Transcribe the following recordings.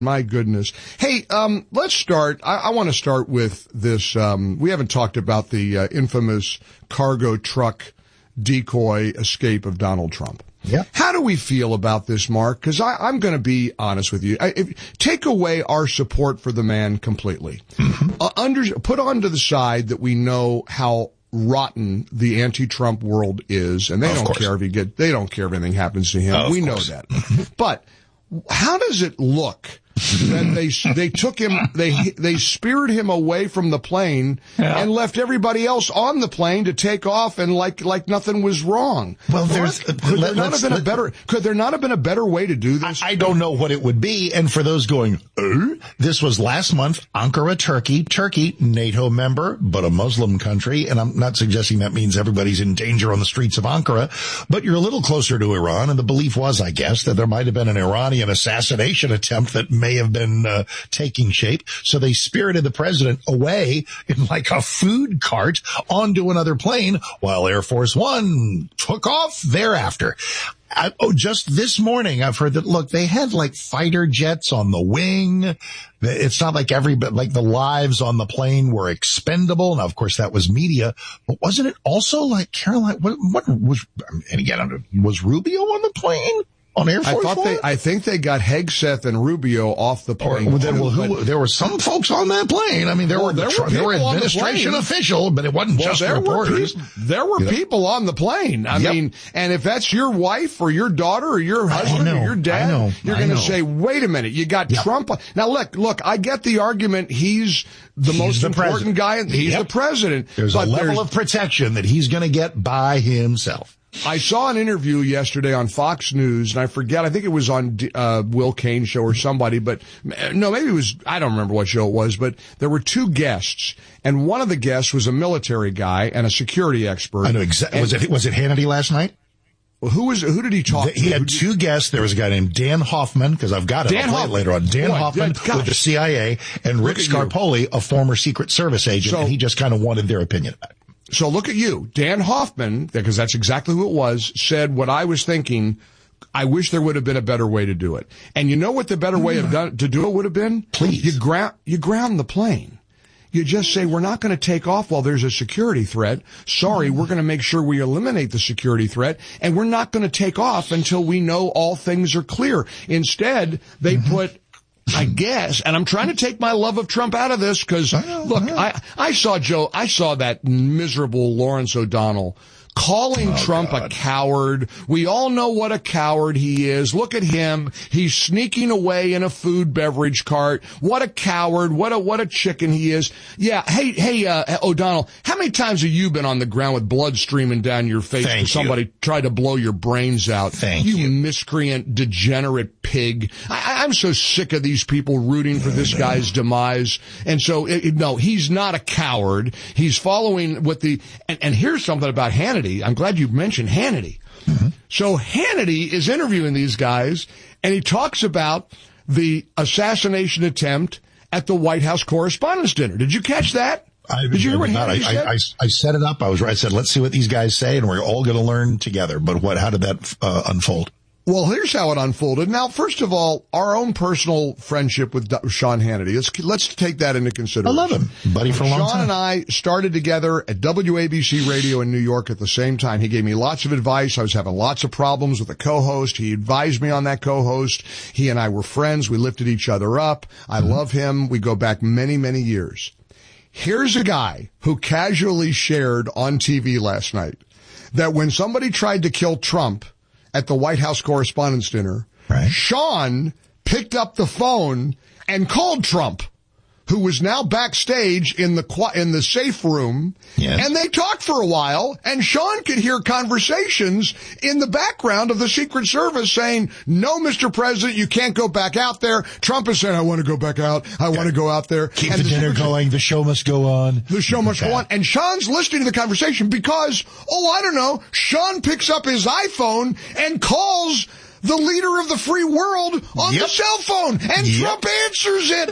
My goodness. Hey, let's start. I want to start with this. We haven't talked about the infamous cargo truck decoy escape of Donald Trump. Yeah. How do we feel about this, Mark? Because I'm going to be honest with you. Take away our support for the man completely. Mm-hmm. Put onto the side that we know how rotten the anti-Trump world is, and they don't care if they don't care if anything happens to him. We know that. But how does it look that they took him, they speared him away from the plane and left everybody else on the plane to take off and like nothing was wrong? Well, could there not have been a better way to do this? I don't know what it would be. And for those going, this was last month, Ankara, Turkey, NATO member, but a Muslim country. And I'm not suggesting that means everybody's in danger on the streets of Ankara, but you're a little closer to Iran. And the belief was, I guess, that there might have been an Iranian assassination attempt that may have been taking shape. So they spirited the president away in like a food cart onto another plane while Air Force One took off thereafter. Just this morning, I've heard that, look, they had like fighter jets on the wing. It's not like like the lives on the plane were expendable. Now, of course, that was media, but wasn't it also like Caroline, what was, and again, was Rubio on the plane? On Air Force One? I think they got Hegseth and Rubio off the plane. There were some folks on that plane. I mean, there were administration officials, but it wasn't just reporters. There were people on the plane. I mean, and if that's your wife or your daughter or your husband or your dad, you're going to say, wait a minute, you got Trump. Now look, I get the argument. He's the most important guy, and he's the president. There's a level of protection that he's going to get by himself. I saw an interview yesterday on Fox News, and I think it was on Will Cain show or somebody, but no, maybe it was, I don't remember what show it was, but there were two guests, and one of the guests was a military guy and a security expert. I know exactly. Was it Hannity last night? Well, who did he talk to? He had two guests. There was a guy named Dan Hoffman, because I've got it later on. Dan Hoffman with the CIA, and Rick Scarpoli, a former Secret Service agent, and he just kind of wanted their opinion about it. So look at you. Dan Hoffman, because that's exactly who it was, said what I was thinking. I wish there would have been a better way to do it. And you know what the better way to do it would have been? Please. You ground the plane. You just say, we're not going to take off while there's a security threat. Sorry, we're going to make sure we eliminate the security threat, and we're not going to take off until we know all things are clear. Instead, they put, I guess, and I'm trying to take my love of Trump out of this because, look, I saw that miserable Lawrence O'Donnell calling Trump a coward. We all know what a coward he is. Look at him. He's sneaking away in a food beverage cart. What a coward. What a chicken he is. Yeah. Hey, O'Donnell, how many times have you been on the ground with blood streaming down your face when somebody tried to blow your brains out? You miscreant, degenerate pig. I'm so sick of these people rooting for this guy's demise. And so, no, he's not a coward. He's following what and here's something about Hannity. I'm glad you mentioned Hannity. Mm-hmm. So Hannity is interviewing these guys, and he talks about the assassination attempt at the White House Correspondents' Dinner. Did you catch that? Did you hear what Hannity said? I set it up. I said, let's see what these guys say, and we're all going to learn together. But how did that unfold? Well, here's how it unfolded. Now, first of all, our own personal friendship with Sean Hannity. Let's take that into consideration. I love him. Buddy for a long time. Sean and I started together at WABC Radio in New York at the same time. He gave me lots of advice. I was having lots of problems with a co-host. He advised me on that co-host. He and I were friends. We lifted each other up. I love him. We go back many, many years. Here's a guy who casually shared on TV last night that when somebody tried to kill Trump at the White House Correspondents' Dinner, Sean picked up the phone and called Trump, who was now backstage in the safe room, and they talked for a while, and Sean could hear conversations in the background of the Secret Service saying, no, Mr. President, you can't go back out there. Trump is saying, I want to go back out. I want to go out there. Keep the dinner going. The show must go on. The show must go on. And Sean's listening to the conversation because, I don't know, Sean picks up his iPhone and calls the leader of the free world on the cell phone, and Trump answers it.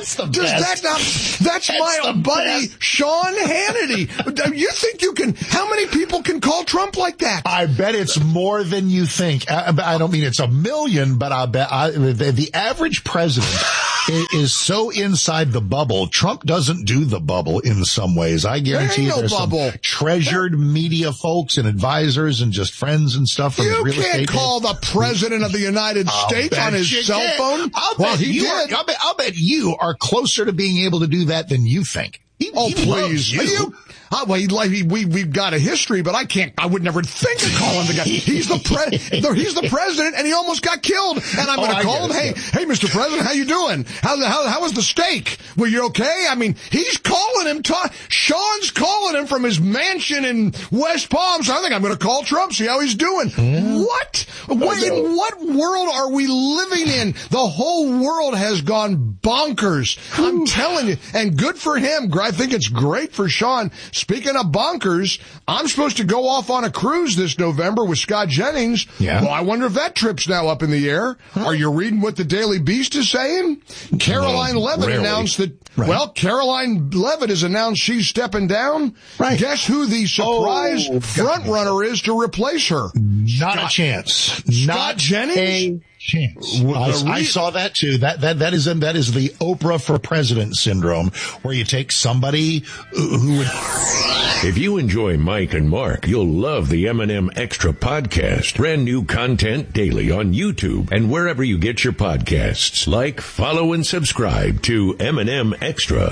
That's my buddy, Sean Hannity. You think how many people can call Trump like that? I bet it's more than you think. I don't mean it's a million, but I bet the average president is so inside the bubble. Trump doesn't do the bubble in some ways. I guarantee there's some treasured media folks and advisors and just friends and stuff from his real estate. You can't call the president of the United States on his cell phone. I'll bet you are closer to being able to do that than you think. Please. We've got a history, but I would never think of calling the guy. He's the president, and he almost got killed. And I'm going to call him. Hey, Mr. President, how you doing? How was the steak? Were you okay? I mean, he's calling him. Sean's calling him from his mansion in West Palm. So I think I'm going to call Trump, see how he's doing. What? In what world are we living in? The whole world has gone bonkers. I'm telling you. And good for him. I think it's great for Sean. Speaking of bonkers, I'm supposed to go off on a cruise this November with Scott Jennings. Yeah. Well, I wonder if that trip's now up in the air. Huh? Are you reading what the Daily Beast is saying? Caroline Leavitt announced that, Caroline Leavitt has announced she's stepping down. Right. Guess who the surprise front runner is to replace her? Not a chance. Scott Jennings? Chance. I saw that too. That is the Oprah for President syndrome, where you take somebody who would. If you enjoy Mike and Mark, you'll love the M&M Extra podcast. Brand new content daily on YouTube and wherever you get your podcasts. Like, follow, and subscribe to M&M Extra.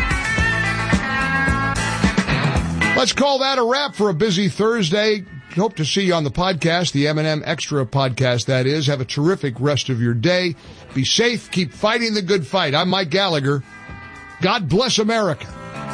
Let's call that a wrap for a busy Thursday. Hope to see you on the podcast, the M&M Extra podcast, that is. Have a terrific rest of your day. Be safe. Keep fighting the good fight. I'm Mike Gallagher. God bless America.